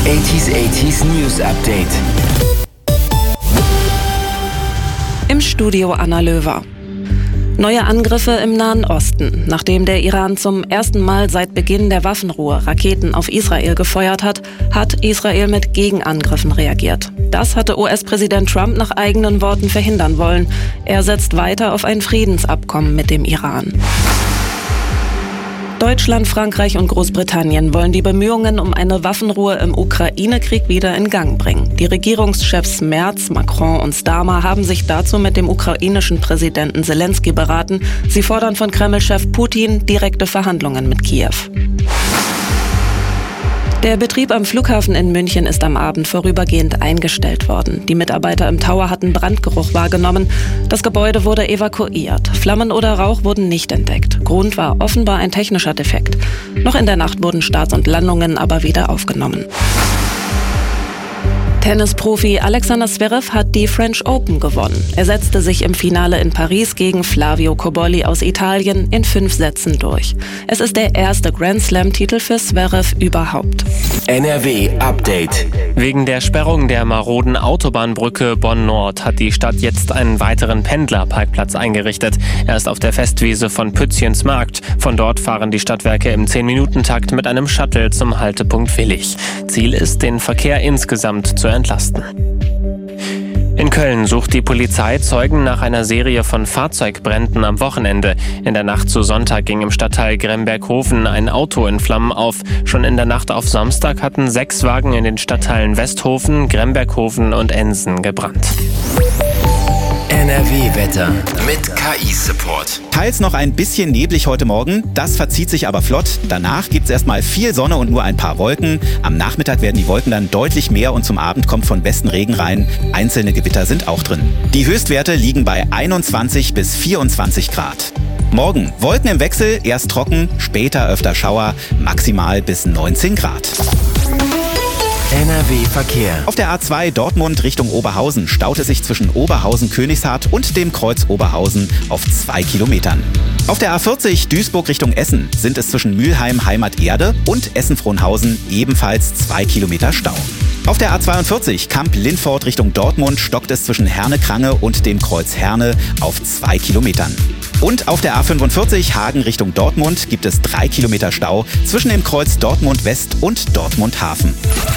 80s News Update. Im Studio Anna Löwer. Neue Angriffe im Nahen Osten. Nachdem der Iran zum ersten Mal seit Beginn der Waffenruhe Raketen auf Israel gefeuert hat, hat Israel mit Gegenangriffen reagiert. Das hatte US-Präsident Trump nach eigenen Worten verhindern wollen. Er setzt weiter auf ein Friedensabkommen mit dem Iran. Deutschland, Frankreich und Großbritannien wollen die Bemühungen um eine Waffenruhe im Ukraine-Krieg wieder in Gang bringen. Die Regierungschefs Merz, Macron und Starmer haben sich dazu mit dem ukrainischen Präsidenten Zelensky beraten. Sie fordern von Kreml-Chef Putin direkte Verhandlungen mit Kiew. Der Betrieb am Flughafen in München ist am Abend vorübergehend eingestellt worden. Die Mitarbeiter im Tower hatten Brandgeruch wahrgenommen. Das Gebäude wurde evakuiert. Flammen oder Rauch wurden nicht entdeckt. Grund war offenbar ein technischer Defekt. Noch in der Nacht wurden Starts und Landungen aber wieder aufgenommen. Tennisprofi Alexander Zverev hat die French Open gewonnen. Er setzte sich im Finale in Paris gegen Flavio Cobolli aus Italien in 5 Sätzen durch. Es ist der erste Grand Slam-Titel für Zverev überhaupt. NRW Update. Wegen der Sperrung der maroden Autobahnbrücke Bonn-Nord hat die Stadt jetzt einen weiteren Pendlerparkplatz eingerichtet. Er ist auf der Festwiese von Pützchensmarkt. Von dort fahren die Stadtwerke im 10-Minuten-Takt mit einem Shuttle zum Haltepunkt Willich. Ziel ist, den Verkehr insgesamt zu entlasten. In Köln sucht die Polizei Zeugen nach einer Serie von Fahrzeugbränden am Wochenende. In der Nacht zu Sonntag ging im Stadtteil Gremberghofen ein Auto in Flammen auf. Schon in der Nacht auf Samstag hatten 6 Wagen in den Stadtteilen Westhofen, Gremberghofen und Ensen gebrannt. NRW-Wetter mit KI-Support. Teils noch ein bisschen neblig heute Morgen, das verzieht sich aber flott. Danach gibt es erstmal viel Sonne und nur ein paar Wolken. Am Nachmittag werden die Wolken dann deutlich mehr und zum Abend kommt von Westen Regen rein. Einzelne Gewitter sind auch drin. Die Höchstwerte liegen bei 21 bis 24 Grad. Morgen Wolken im Wechsel, erst trocken, später öfter Schauer, maximal bis 19 Grad. NRW-Verkehr. Auf der A2 Dortmund Richtung Oberhausen staut es sich zwischen Oberhausen-Königshardt und dem Kreuz Oberhausen auf 2 Kilometern. Auf der A40 Duisburg Richtung Essen sind es zwischen Mülheim Heimat-Erde und Essen-Frohnhausen ebenfalls 2 Kilometer Stau. Auf der A42 Kamp-Lindfort Richtung Dortmund stockt es zwischen Herne-Krange und dem Kreuz Herne auf 2 Kilometern. Und auf der A45 Hagen Richtung Dortmund gibt es 3 Kilometer Stau zwischen dem Kreuz Dortmund West und Dortmund Hafen.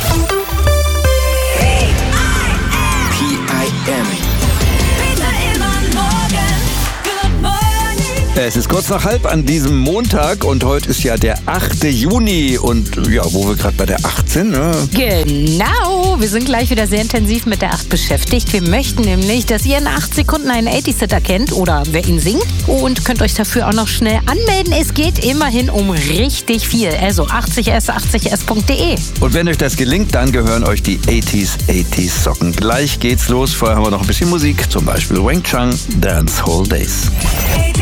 Es ist kurz nach 12 an diesem Montag und heute ist ja der 8. Juni und ja, wo wir gerade bei der 8 sind, ne? Genau, wir sind gleich wieder sehr intensiv mit der 8 beschäftigt. Wir möchten nämlich, dass ihr in 8 Sekunden einen 80s-Hit erkennt oder wer ihn singt und könnt euch dafür auch noch schnell anmelden. Es geht immerhin um richtig viel, also 80s80s.de. Und wenn euch das gelingt, dann gehören euch die 80s Socken. Gleich geht's los, vorher haben wir noch ein bisschen Musik, zum Beispiel Wang Chung, Dance Hall Days.